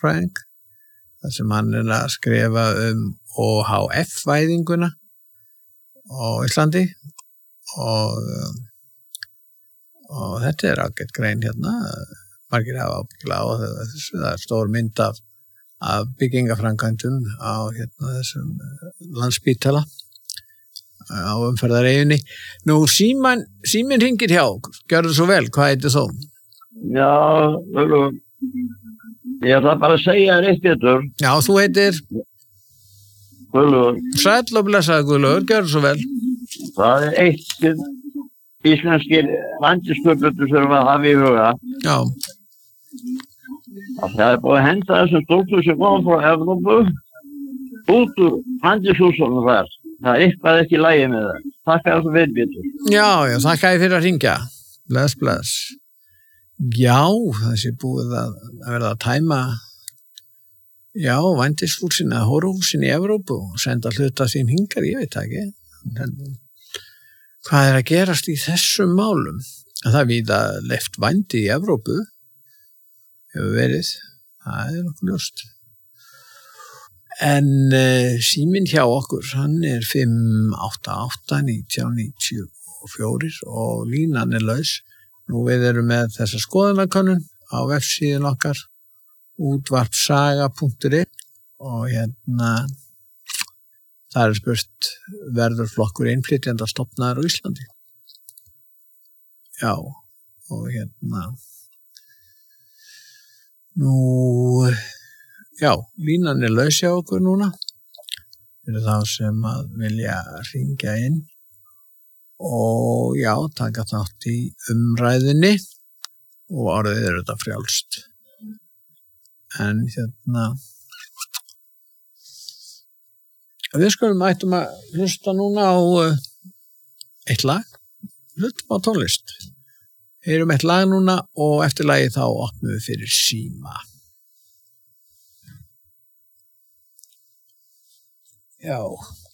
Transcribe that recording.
sálfræðing þar sem hann að skrifa OHF-væðinguna á Íslandi og þetta ágætt grein hérna, margir hafa ábyggilega á þessu, það stór mynd af byggingaframkvæmdum á þessum Landspítala á umferðareyjunni. Nú síminn hringir hjá okkur, gjörðu svo vel, hvað heitir þú? Já, ég ætla bara að segja þér eitt betur. Já, þú heitir? Guðlaugur. Sæll og blessaður Guðlaugur, gjörðu svo vel. Það eitt íslenskir vændisköputur sem við hafa í huga. Já. Það búið að henda þessum stúlkum sem koma frá Evrópu út úr vændishúsunum þar. Það eitthvað ekki í lagi með það. Takk að þú veit betur. Já, þakka þér fyrir að hringja. Bless. Já, þessi búið að verða að tæma vændishúsin eða hóruhúsin í Evrópu og senda hluta sín hingar, ég veit ekki. Hvað að gerast í þessum málum? Það víða leyft vændi í Evrópu hefur verið, það nokkuð ljóst. En síminn hjá okkur, hann 588-1994 og línan laus. Nú við erum með þessa skoðanakönnun á vefsíðun okkar útvarpsaga.is og það spurt verður flokkur innflytjenda stofnaður á Íslandi. Já, og línan laus hjá okkur núna fyrir þá sem að vilja hringja inn og taka þátt í umræðunni og orðið þetta frjálst. En við ættum að hlusta núna á eitt lag, hlustum á tónlist. Heyrum eitt lag núna og eftir lagið þá opnum við fyrir síma. Já,